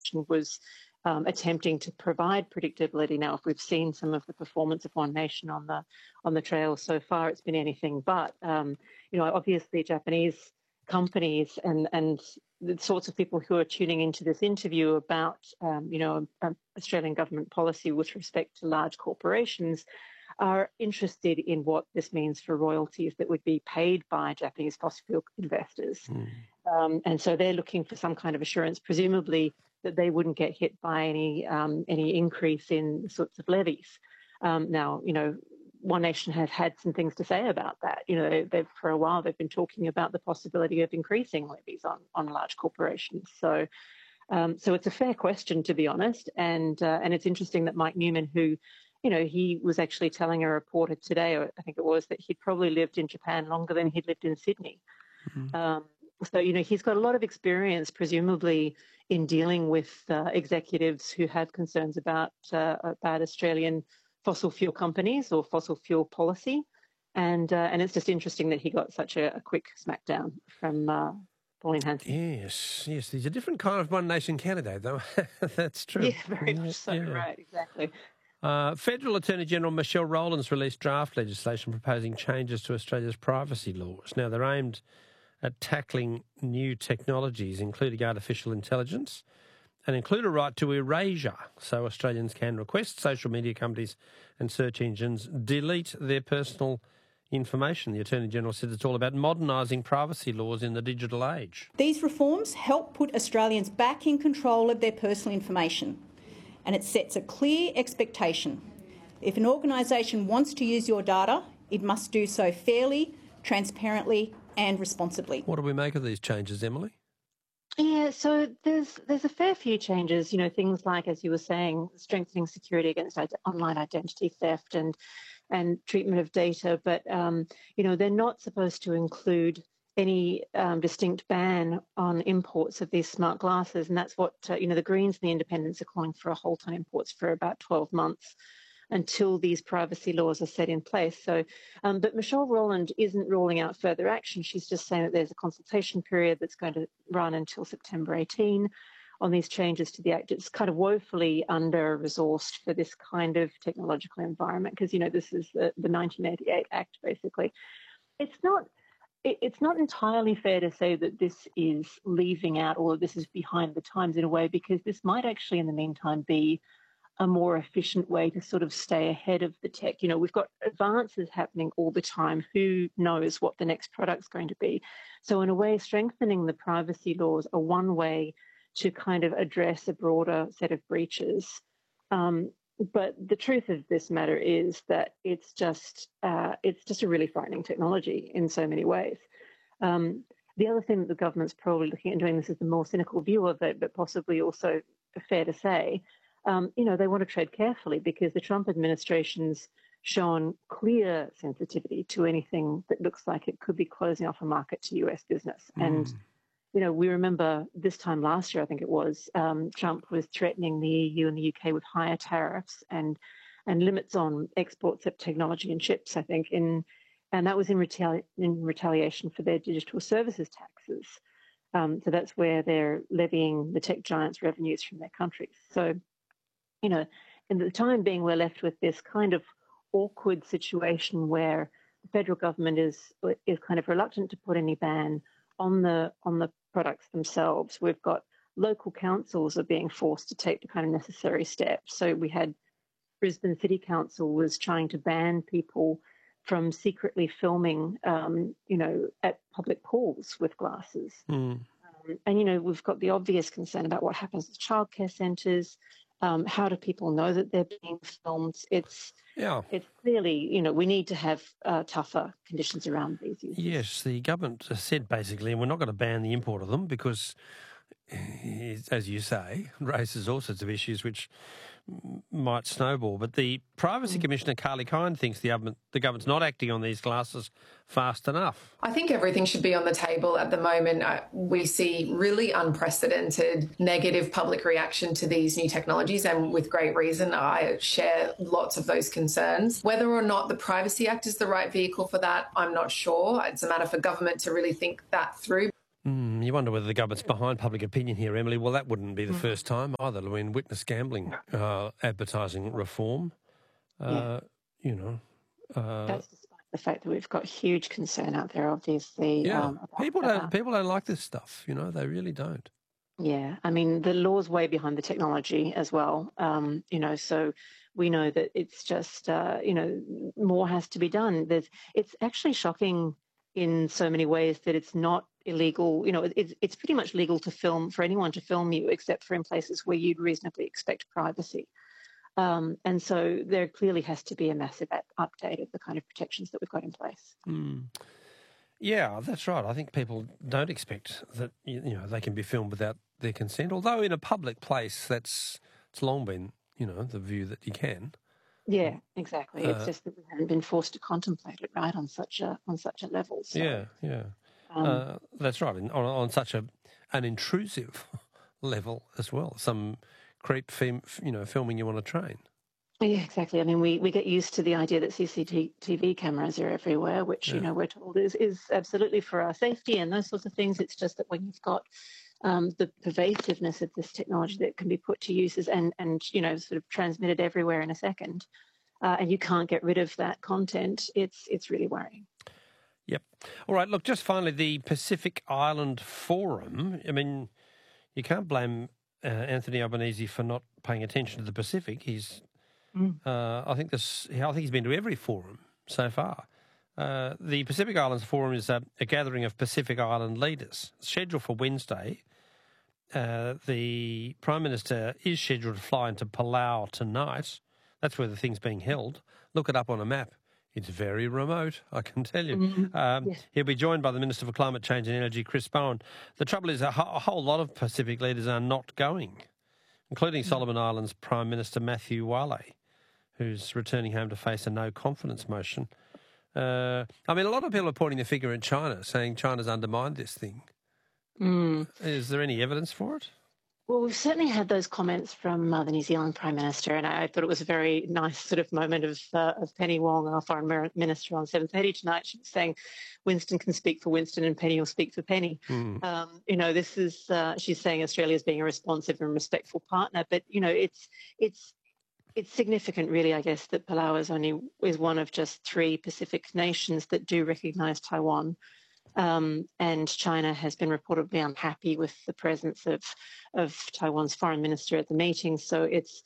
administration was attempting to provide predictability. Now, if we've seen some of the performance of One Nation on the trail so far, it's been anything but. Obviously Japanese companies and the sorts of people who are tuning into this interview about, Australian government policy with respect to large corporations are interested in what this means for royalties that would be paid by Japanese fossil fuel investors. And so they're looking for some kind of assurance, presumably that they wouldn't get hit by any increase in sorts of levies. Now, One Nation have had some things to say about that. They've for a while they've been talking about the possibility of increasing levies on large corporations. So it's a fair question, to be honest, and it's interesting that Mike Newman, who he was actually telling a reporter today, or I think it was, that he'd probably lived in Japan longer than he'd lived in Sydney. So he's got a lot of experience, presumably, in dealing with executives who have concerns about Australian fossil fuel companies or fossil fuel policy, and it's just interesting that he got such a quick smackdown from Pauline Hanson. Yes, he's a different kind of One Nation candidate, though. That's true. Yeah, very much so. Yeah. Right, exactly. Federal Attorney General Michelle Rowland's released draft legislation proposing changes to Australia's privacy laws. Now, they're aimed at tackling new technologies, including artificial intelligence, and include a right to erasure, so Australians can request social media companies and search engines delete their personal information. The Attorney-General said it's all about modernising privacy laws in the digital age. These reforms help put Australians back in control of their personal information, and it sets a clear expectation. If an organisation wants to use your data, it must do so fairly, transparently and responsibly. What do we make of these changes, Emily? Yeah, so there's a fair few changes, things like, as you were saying, strengthening security against online identity theft and treatment of data, but, they're not supposed to include any distinct ban on imports of these smart glasses, and that's what, the Greens and the Independents are calling for a halt on imports for about 12 months until these privacy laws are set in place. So, but Michelle Rowland isn't ruling out further action. She's just saying that there's a consultation period that's going to run until September 18 on these changes to the Act. It's kind of woefully under-resourced for this kind of technological environment because, this is the 1988 Act, basically. It's not entirely fair to say that this is leaving out or this is behind the times in a way, because this might actually, in the meantime, be a more efficient way to sort of stay ahead of the tech. We've got advances happening all the time. Who knows what the next product's going to be? So in a way, strengthening the privacy laws are one way to kind of address a broader set of breaches. But the truth of this matter is that it's just a really frightening technology in so many ways. The other thing that the government's probably looking at doing, this is the more cynical view of it, but possibly also fair to say, they want to tread carefully because the Trump administration's shown clear sensitivity to anything that looks like it could be closing off a market to US business. And, we remember this time last year, I think it was, Trump was threatening the EU and the UK with higher tariffs and limits on exports of technology and chips, I think, and that was in retaliation for their digital services taxes. So that's where they're levying the tech giants' revenues from their countries. So, in the time being, we're left with this kind of awkward situation where the federal government is kind of reluctant to put any ban on the products themselves. We've got local councils are being forced to take the kind of necessary steps. So we had Brisbane City Council was trying to ban people from secretly filming, at public pools with glasses. And, we've got the obvious concern about what happens at childcare centres. How do people know that they're being filmed? It's clearly, we need to have tougher conditions around these users. Yes, the government said basically, and we're not going to ban the import of them because, as you say, raises all sorts of issues which might snowball. But the Privacy Commissioner, Carly Kine, thinks the government's not acting on these glasses fast enough. I think everything should be on the table at the moment. We see really unprecedented negative public reaction to these new technologies, and with great reason. I share lots of those concerns. Whether or not the Privacy Act is the right vehicle for that, I'm not sure. It's a matter for government to really think that through. You wonder whether the government's behind public opinion here, Emily. Well, that wouldn't be the first time either. When witness gambling advertising reform, That's despite the fact that we've got huge concern out there, obviously. Yeah, people don't like this stuff. They really don't. Yeah, I mean, the law's way behind the technology as well. So we know that it's just, more has to be done. It's actually shocking in so many ways that it's not illegal. It's pretty much legal to film, for anyone to film you, except for in places where you'd reasonably expect privacy. And so there clearly has to be a massive update of the kind of protections that we've got in place. Mm. Yeah, that's right. I think people don't expect that they can be filmed without their consent. Although in a public place, it's long been the view that you can. Yeah, exactly. It's just that we haven't been forced to contemplate it, right, on such a level. So, yeah. That's right. On such an intrusive level as well. Some creep filming you on a train. Yeah, exactly. I mean, we get used to the idea that CCTV cameras are everywhere, which, we're told is absolutely for our safety and those sorts of things. It's just that when you've got the pervasiveness of this technology that can be put to uses and sort of transmitted everywhere in a second, and you can't get rid of that content, it's really worrying. Yep. All right. Look, just finally, the Pacific Island Forum. I mean, you can't blame Anthony Albanese for not paying attention to the Pacific. I think he's been to every forum so far. The Pacific Islands Forum is a gathering of Pacific Island leaders. It's scheduled for Wednesday. The Prime Minister is scheduled to fly into Palau tonight. That's where the thing's being held. Look it up on a map. It's very remote, I can tell you. Yes. He'll be joined by the Minister for Climate Change and Energy, Chris Bowen. The trouble is a whole lot of Pacific leaders are not going, including Solomon Islands Prime Minister Matthew Wale, who's returning home to face a no-confidence motion. A lot of people are pointing the finger at China, saying China's undermined this thing. Is there any evidence for it? Well, we've certainly had those comments from the New Zealand Prime Minister, and I thought it was a very nice sort of moment of Penny Wong, our Foreign Minister, on 7:30 tonight. She was saying Winston can speak for Winston and Penny will speak for Penny. This is, she's saying Australia is being a responsive and respectful partner, but, it's significant, really, I guess, that Palau is one of just 3 Pacific nations that do recognise Taiwan. And China has been reportedly unhappy with the presence of Taiwan's foreign minister at the meeting. So it's,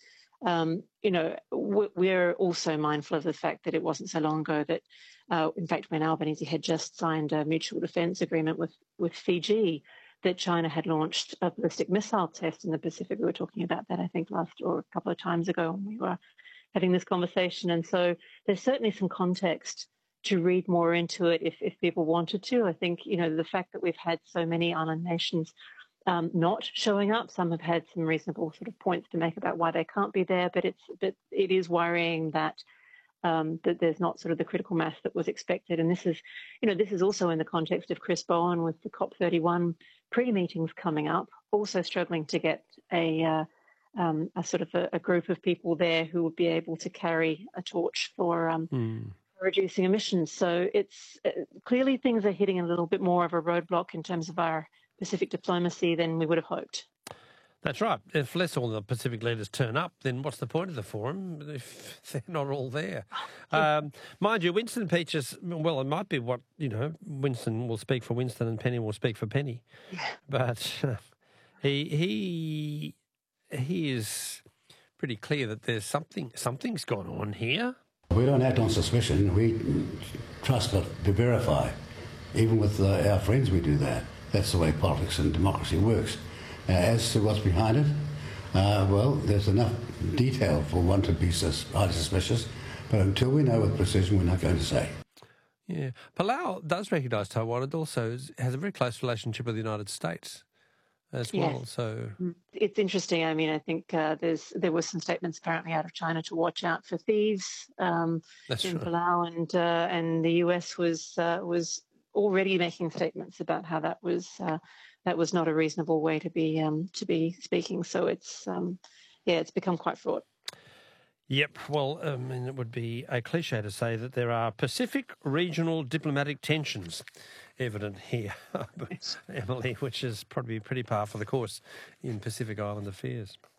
we're also mindful of the fact that it wasn't so long ago that, in fact, when Albanese had just signed a mutual defence agreement with Fiji, that China had launched a ballistic missile test in the Pacific. We were talking about that, I think, last or a couple of times ago when we were having this conversation. And so there's certainly some context to read more into it if people wanted to. I think, the fact that we've had so many island nations not showing up, some have had some reasonable sort of points to make about why they can't be there, but it is worrying that that there's not sort of the critical mass that was expected. And this is also in the context of Chris Bowen with the COP31 pre-meetings coming up, also struggling to get a sort of a group of people there who would be able to carry a torch for reducing emissions. So it's clearly things are hitting a little bit more of a roadblock in terms of our Pacific diplomacy than we would have hoped. That's right. If less all the Pacific leaders turn up, then what's the point of the forum if they're not all there? Mind you, Winston Peters, well, it might be what, Winston will speak for Winston and Penny will speak for Penny. Yeah. But he is pretty clear that there's something's gone on here. We don't act on suspicion. We trust but to verify. Even with our friends, we do that. That's the way politics and democracy works. As to what's behind it, there's enough detail for one to be highly suspicious, but until we know with precision, we're not going to say. Yeah. Palau does recognise Taiwan. It also has a very close relationship with the United States as well. Yes. So it's interesting. I mean, I think there were some statements apparently out of China to watch out for thieves in Palau, and the US was already making statements about how that was not a reasonable way to be speaking. So it's become quite fraught. Yep. Well, it would be a cliche to say that there are Pacific regional diplomatic tensions evident here, Emily, which is probably pretty par for the course in Pacific Island affairs.